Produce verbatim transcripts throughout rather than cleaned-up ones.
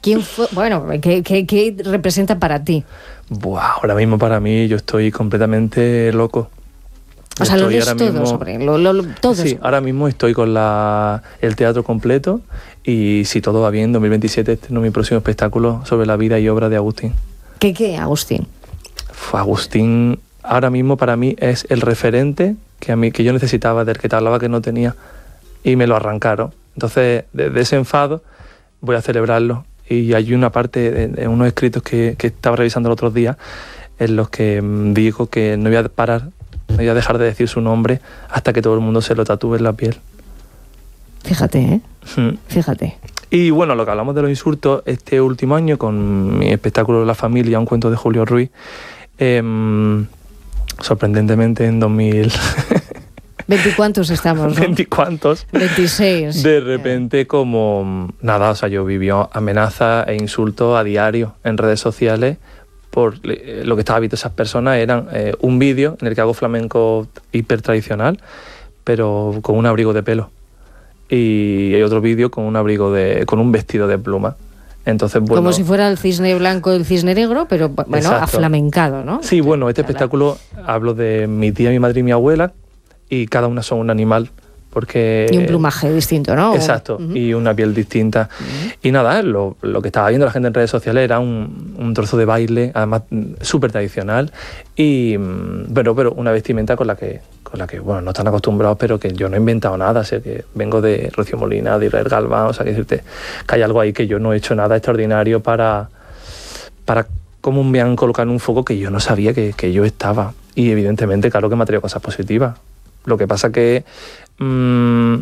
¿Quién fue? Bueno, ¿qué, qué, qué representa para ti? Buah, ahora mismo para mí yo estoy completamente loco. O sea, lo estoy lees ahora todo mismo, sobre lo, lo, lo, todo Sí, sobre. ahora mismo estoy con la, el teatro completo y si todo va bien, dos mil veintisiete estreno mi próximo espectáculo sobre la vida y obra de Agustín. ¿Qué qué, Agustín? Uf, Agustín ahora mismo para mí es el referente que a mí que yo necesitaba, del que te hablaba que no tenía, y me lo arrancaron. Entonces, de, de ese enfado voy a celebrarlo. Y hay una parte de, de unos escritos que, que estaba revisando los otros días en los que mmm, digo que no voy a parar, no voy a dejar de decir su nombre hasta que todo el mundo se lo tatúe en la piel. Fíjate, ¿eh? Mm. Fíjate. Y bueno, lo que hablamos de los insultos, este último año con mi espectáculo La Familia, un cuento de Julio Ruiz, eh, sorprendentemente en dos mil... ¿Veinticuántos estamos, no? ¿Veinticuántos? Veintiséis. De repente como... Nada, o sea, yo vivió amenazas e insultos a diario en redes sociales por eh, lo que estaba viendo esas personas. Eran eh, un vídeo en el que hago flamenco hiper tradicional, pero con un abrigo de pelo. Y hay otro vídeo con un abrigo de... con un vestido de pluma. Entonces, bueno, como si fuera el cisne blanco y el cisne negro, pero bueno, exacto, aflamencado, ¿no? Sí, bueno, este espectáculo hablo de mi tía, mi madre y mi abuela, y cada una son un animal, porque... Y un plumaje distinto, ¿no? Exacto, uh-huh. Y una piel distinta. Uh-huh. Y nada, lo, lo que estaba viendo la gente en redes sociales era un, un trozo de baile, además súper tradicional, y pero, pero una vestimenta con la que, con la que, bueno, no están acostumbrados, pero que yo no he inventado nada, o sea, que vengo de Rocío Molina, de Israel Galván, o sea, que decirte que hay algo ahí que yo no he hecho nada extraordinario para... para cómo me han colocado en un foco que yo no sabía que, que yo estaba. Y evidentemente, claro que me ha traído cosas positivas. Lo que pasa que mmm,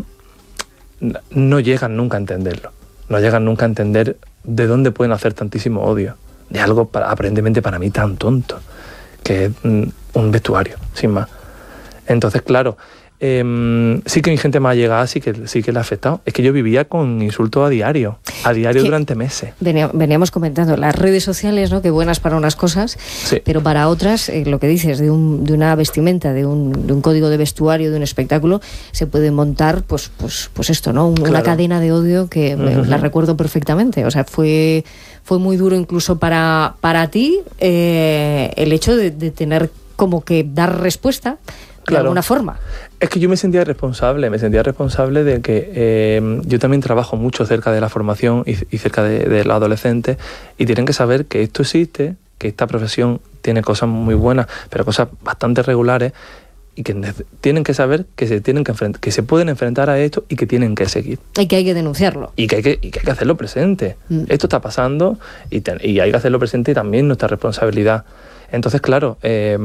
no llegan nunca a entenderlo. No llegan nunca a entender de dónde pueden hacer tantísimo odio. De algo para, aparentemente para mí tan tonto, que es mm, un vestuario, sin más. Entonces, claro, eh, sí que mi gente más allegada sí que, sí que le ha afectado. Es que yo vivía con insultos a diario, a diario es que durante meses. Veníamos comentando las redes sociales, ¿no? Que buenas para unas cosas, sí, pero para otras, eh, lo que dices, de, un, de una vestimenta, de un, de un código de vestuario, de un espectáculo, se puede montar, pues, pues, pues esto, ¿no? Un, claro. Una cadena de odio que uh-huh. la recuerdo perfectamente. O sea, fue, fue muy duro incluso para, para ti eh, el hecho de, de tener como que dar respuesta. De claro. alguna forma. Es que yo me sentía responsable, me sentía responsable de que eh, yo también trabajo mucho cerca de la formación y, y cerca de, de los adolescentes, y tienen que saber que esto existe, que esta profesión tiene cosas muy buenas, pero cosas bastante regulares, y que tienen que saber que se tienen que enfrentar, que se pueden enfrentar a esto y que tienen que seguir. Y que hay que denunciarlo. Y que hay que, y que, hay que hacerlo presente. Mm. Esto está pasando y, te, y hay que hacerlo presente, y también nuestra responsabilidad. Entonces, claro, eh,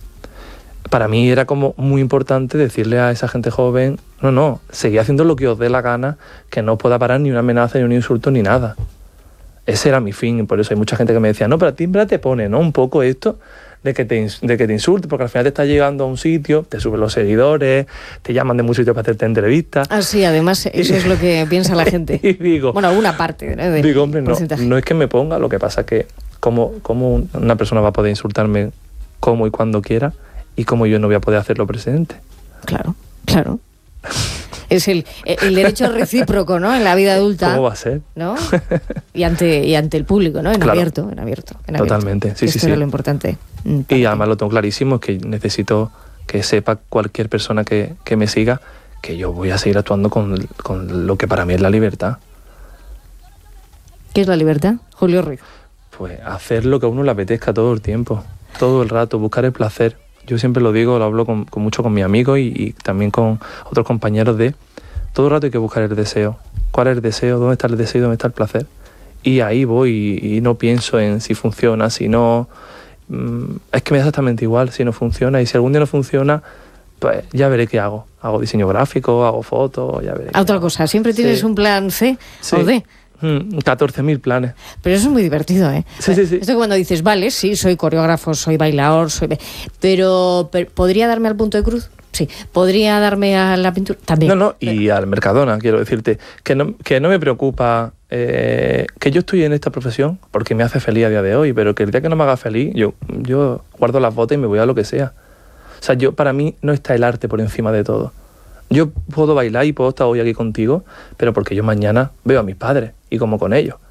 para mí era como muy importante decirle a esa gente joven, no, no, seguid haciendo lo que os dé la gana, que no os pueda parar ni una amenaza, ni un insulto, ni nada. Ese era mi fin, y por eso hay mucha gente que me decía, no, pero a ti en verdad te pone, ¿no? Un poco esto de que te, de que te insulte, porque al final te estás llegando a un sitio, te suben los seguidores, te llaman de muchos sitios para hacerte entrevistas. Ah, sí, además eso es lo que piensa la gente. Y digo... Bueno, una parte, ¿no? De digo, hombre, no, no es que me ponga, lo que pasa es que cómo, cómo una persona va a poder insultarme como y cuando quiera, y cómo yo no voy a poder hacerlo presente. Claro, claro. Es el, el derecho recíproco, ¿no? En la vida adulta. ¿Cómo va a ser? ¿No? Y ante, y ante el público, ¿no? En claro. abierto, en abierto. En abierto. Totalmente, sí, Esto sí, era sí. lo importante. Y además lo tengo clarísimo, es que necesito que sepa cualquier persona que, que me siga que yo voy a seguir actuando con, con lo que para mí es la libertad. ¿Qué es la libertad, Julio Ruiz? Pues hacer lo que a uno le apetezca todo el tiempo, todo el rato, buscar el placer. Yo siempre lo digo, lo hablo con, con mucho con mis amigos y, y también con otros compañeros de... Todo el rato hay que buscar el deseo. ¿Cuál es el deseo? ¿Dónde está el deseo y dónde está el placer? Y ahí voy y, y no pienso en si funciona, si no... Mmm, es que me da exactamente igual si no funciona. Y si algún día no funciona, pues ya veré qué hago. Hago diseño gráfico, hago fotos, ya veré. Otra cosa, ¿siempre tienes sí. un plan C sí. o D? catorce mil planes. Pero eso es muy divertido, ¿eh? Sí, sí, sí. Esto cuando dices, vale, sí, soy coreógrafo, soy bailador, soy... Pero, pero ¿podría darme al punto de cruz? Sí. ¿Podría darme a la pintura? También. No, no, y al Mercadona, quiero decirte, que no, que no me preocupa eh, que yo estoy en esta profesión porque me hace feliz a día de hoy, pero que el día que no me haga feliz, yo, yo guardo las botas y me voy a lo que sea. O sea, yo para mí no está el arte por encima de todo. Yo puedo bailar y puedo estar hoy aquí contigo, pero porque yo mañana veo a mis padres y como con ellos.